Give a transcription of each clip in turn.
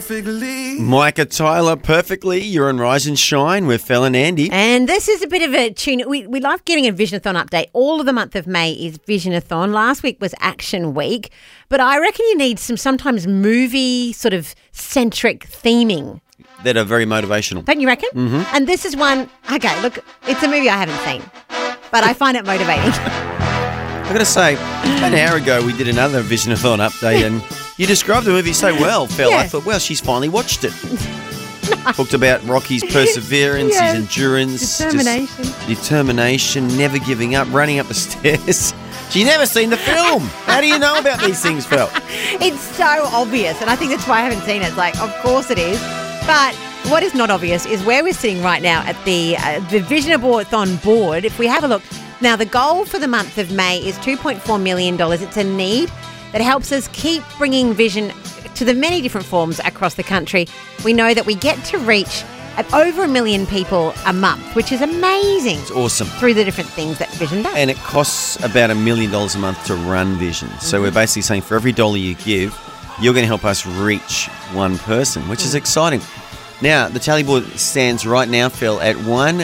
perfectly. Micah Tyler, perfectly. You're on Rise and Shine with Phil and Andy. And this is a bit of a tune. We love getting a Visionathon update. All of the month of May is Visionathon. Last week was Action Week. But I reckon you need some sometimes movie sort of centric theming. That are very motivational. Don't you reckon? Mm-hmm. And this is one, okay, look, it's a movie I haven't seen, but I find it motivating. I've got to say, about an hour ago we did another Visionathon update and you described the movie so well, Phil. Yeah. I thought, well, she's finally watched it. Talked about Rocky's perseverance, Yes. his endurance. Determination. Determination, never giving up, running up the stairs. She's never seen the film. How do you know about these things, Phil? It's so obvious, and I think that's why I haven't seen it. It's like, of course it is. But what is not obvious is where we're sitting right now at the Visionathon board. If we have a look, now the goal for the month of May is $2.4 million. It's a need that helps us keep bringing vision to the many different forms across the country. We know that we get to reach at over 1 million people a month, which is amazing. It's awesome. Through the different things that Vision does. And it costs about $1 million a month to run Vision. So we're basically saying for every dollar you give, you're going to help us reach one person, which is exciting. Now, the tally board stands right now, Phil, at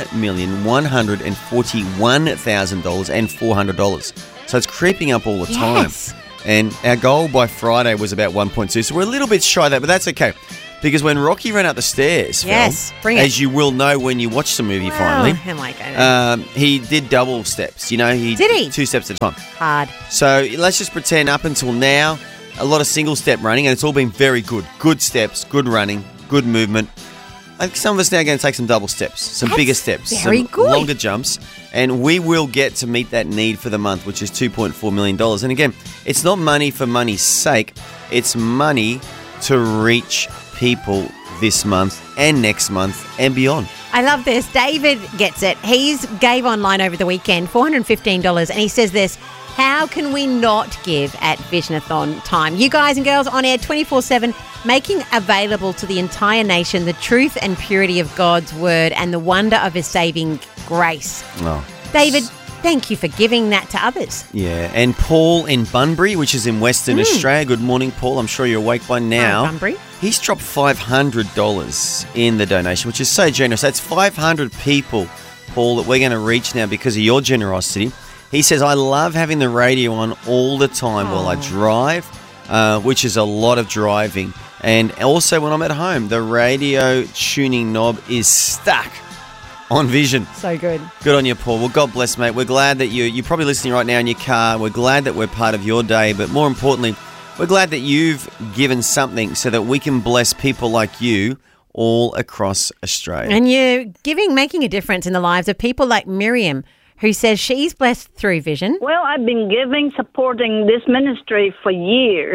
$1,141,000 and $400. So it's creeping up all the Yes. time. And our goal by Friday was about 1.2. So we're a little bit shy of that, but that's okay. Because when Rocky ran up the stairs, Yes, Phil, bring it. as you will know when you watch the movie finally, Oh my God. he did double steps. You know, Did he? 2 steps at a time. Hard. So let's just pretend up until now, a lot of single step running, and it's all been very good. Good steps, good running, good movement. I think some of us now are going to take some double steps, some That's bigger steps, very some good. longer jumps, and we will get to meet that need for the month, which is $2.4 million. And again, it's not money for money's sake. It's money to reach people this month and next month and beyond. I love this. David gets it. He's gave online over the weekend, $415, and he says this: how can we not give at Visionathon time? You guys and girls on air 24/7, making available to the entire nation the truth and purity of God's word and the wonder of his saving grace. Oh. David, thank you for giving that to others. Yeah, and Paul in Bunbury, which is in Western Australia. Good morning, Paul. I'm sure you're awake by now. Hi, Bunbury. He's dropped $500 in the donation, which is so generous. That's 500 people, Paul, that we're going to reach now because of your generosity. He says, I love having the radio on all the time while I drive, which is a lot of driving. And also when I'm at home, the radio tuning knob is stuck on Vision. So good. Good on you, Paul. Well, God bless, mate. We're glad that you're probably listening right now in your car. We're glad that we're part of your day. But more importantly, we're glad that you've given something so that we can bless people like you all across Australia. And you're making a difference in the lives of people like Miriam, who says she's blessed through Vision. Well, I've been supporting this ministry for years.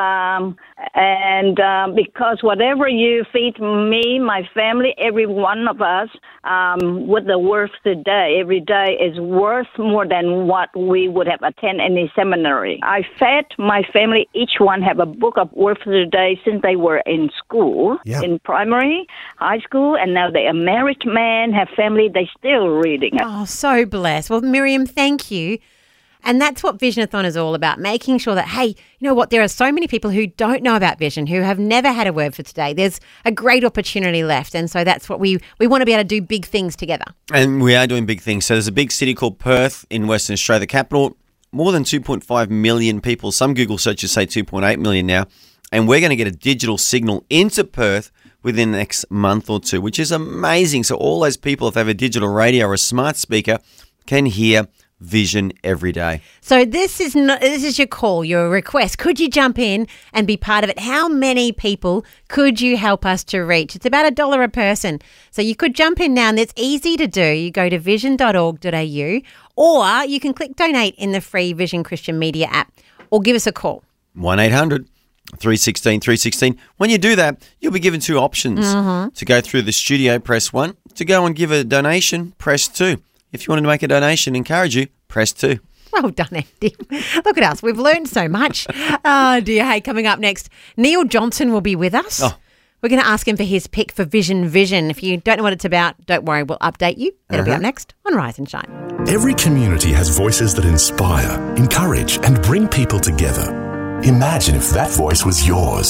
Because whatever you feed me, my family, every one of us, with the worth today, every day is worth more than what we would have attended any seminary. I fed my family, each one have a book of worth today since they were in school, in primary, high school, and now they are married men, have family, they still reading it. Oh, so blessed. Well, Miriam, thank you. And that's what Visionathon is all about, making sure that, hey, you know what, there are so many people who don't know about Vision, who have never had a word for today. There's a great opportunity left. And so that's what we want to be able to do big things together. And we are doing big things. So there's a big city called Perth in Western Australia, the capital, more than 2.5 million people. Some Google searches say 2.8 million now. And we're going to get a digital signal into Perth within the next month or two, which is amazing. So all those people, if they have a digital radio or a smart speaker, can hear Vision every day. So this is your call, your request. Could you jump in and be part of it? How many people could you help us to reach? It's about $1 a person. So you could jump in now, and it's easy to do. You go to vision.org.au, or you can click donate in the free Vision Christian Media app, or give us a call. 1-800-316-316. When you do that, you'll be given 2 options. To go through the studio, press 1. To go and give a donation, press 2. If you wanted to make a donation, encourage you, press 2. Well done, Andy. Look at us. We've learned so much. Oh, dear. Hey, coming up next, Neil Johnson will be with us. Oh. We're going to ask him for his pick for Vision. If you don't know what it's about, don't worry. We'll update you. That'll be up next on Rise and Shine. Every community has voices that inspire, encourage, and bring people together. Imagine if that voice was yours.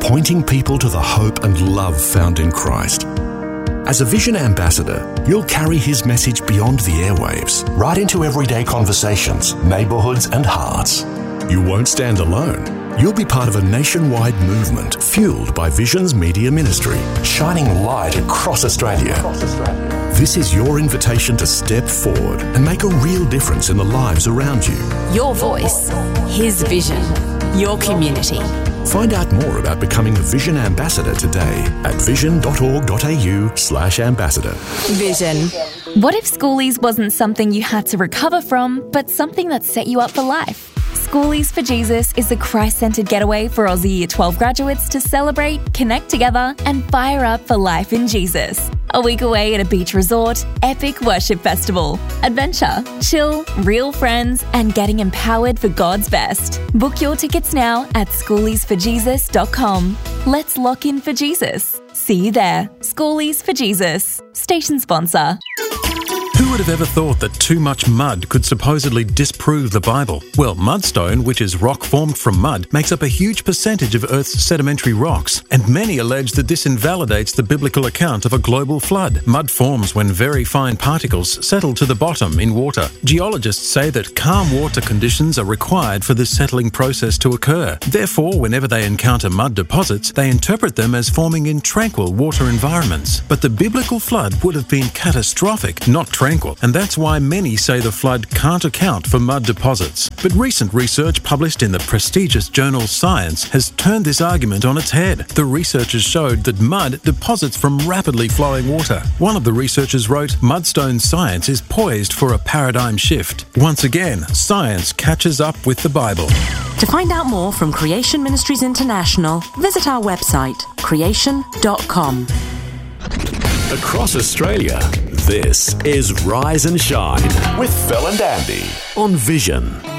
pointing people to the hope and love found in Christ. As a Vision Ambassador, you'll carry his message beyond the airwaves, right into everyday conversations, neighbourhoods and hearts. You won't stand alone. You'll be part of a nationwide movement fueled by Vision's media ministry, shining light across Australia. This is your invitation to step forward and make a real difference in the lives around you. Your voice, his vision, your community. Find out more about becoming a Vision Ambassador today at vision.org.au/ambassador. Vision. What if Schoolies wasn't something you had to recover from, but something that set you up for life? Schoolies for Jesus is a Christ-centred getaway for Aussie Year 12 graduates to celebrate, connect together and fire up for life in Jesus. A week away at a beach resort, epic worship festival, adventure, chill, real friends and getting empowered for God's best. Book your tickets now at schooliesforjesus.com. Let's lock in for Jesus. See you there. Schoolies for Jesus. Station sponsor. Who would have ever thought that too much mud could supposedly disprove the Bible? Well, mudstone, which is rock formed from mud, makes up a huge percentage of Earth's sedimentary rocks, and many allege that this invalidates the biblical account of a global flood. Mud forms when very fine particles settle to the bottom in water. Geologists say that calm water conditions are required for this settling process to occur. Therefore, whenever they encounter mud deposits, they interpret them as forming in tranquil water environments. But the biblical flood would have been catastrophic, not tranquil, and that's why many say the flood can't account for mud deposits. But recent research published in the prestigious journal Science has turned this argument on its head. The researchers showed that mud deposits from rapidly flowing water. One of the researchers wrote, "Mudstone science is poised for a paradigm shift." Once again, science catches up with the Bible. To find out more from Creation Ministries International, visit our website, creation.com. Across Australia, this is Rise and Shine with Phil and Andy on Vision.